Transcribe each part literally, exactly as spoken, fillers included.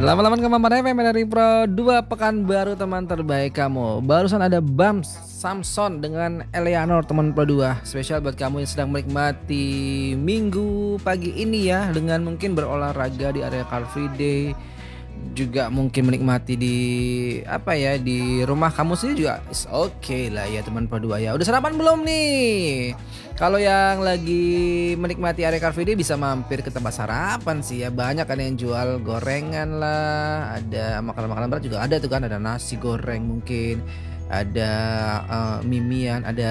Lama-lama ke Maman F M dari Pro dua Pekanbaru, teman terbaik kamu. Barusan ada Bams Samson dengan Eleanor, teman Pro dua. Spesial buat kamu yang sedang menikmati minggu pagi ini ya, dengan mungkin berolahraga di area Car Free Day, juga mungkin menikmati di apa ya, di rumah kamu sendiri juga is oke okay lah ya teman Pro dua ya. Udah sarapan belum nih? Kalau yang lagi menikmati area Car Free Day bisa mampir ke tempat sarapan sih ya. Banyak kan yang jual gorengan lah, ada makanan-makanan berat juga ada tuh kan, ada nasi goreng mungkin, ada uh, mimian, ada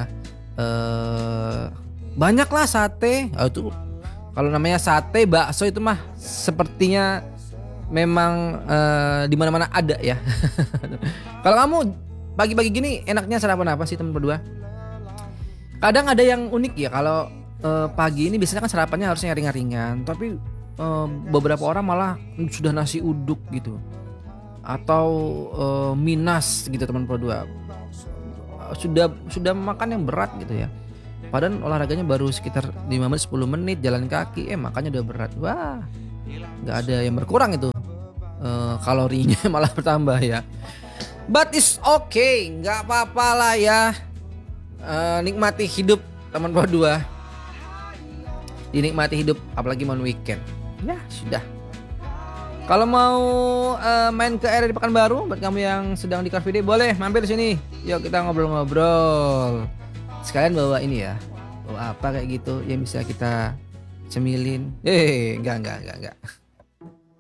uh, banyak lah sate. Oh, itu kalau namanya sate bakso itu mah sepertinya memang uh, di mana-mana ada ya. Kalau kamu pagi-pagi gini enaknya sarapan apa sih teman berdua? Kadang ada yang unik ya, kalau uh, pagi ini biasanya kan sarapannya harusnya ringan-ringan, tapi uh, beberapa orang malah sudah nasi uduk gitu, atau uh, minas gitu teman berdua. Uh, sudah sudah makan yang berat gitu ya. Padahal olahraganya baru sekitar lima menit sepuluh menit jalan kaki, eh makannya udah berat. Wah, nggak ada yang berkurang itu. Uh, kalorinya malah bertambah ya. But it's okay, nggak apa-apa lah ya. Uh, nikmati hidup teman Pro dua. Dinikmati hidup, apalagi mau weekend. Ya sudah. Kalau mau uh, main ke area di Pekanbaru, buat kamu yang sedang di Car Free Day, boleh mampir sini. Yuk kita ngobrol-ngobrol. Sekalian bawa ini ya, bawa apa kayak gitu yang bisa kita cemilin. Eh, enggak enggak enggak enggak.